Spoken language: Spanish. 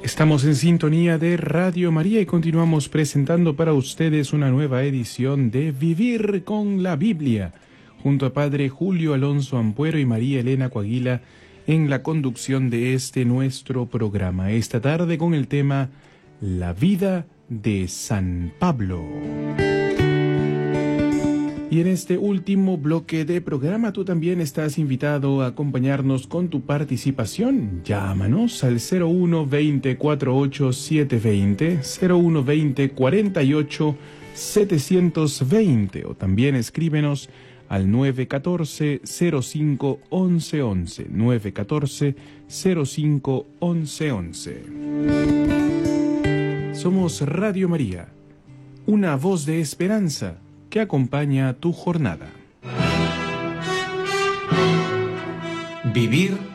Estamos en sintonía de Radio María y continuamos presentando para ustedes una nueva edición de Vivir con la Biblia, junto a Padre Julio Alonso Ampuero y María Elena Coaguila en la conducción de este nuestro programa. Esta tarde con el tema La vida de San Pablo. Y en este último bloque de programa tú también estás invitado a acompañarnos con tu participación. Llámanos al 01 20 48 720, 01 20 48 720 o también escríbenos al 914 05 11 11, 914 05 11 11. Somos Radio María, una voz de esperanza que acompaña tu jornada. Vivir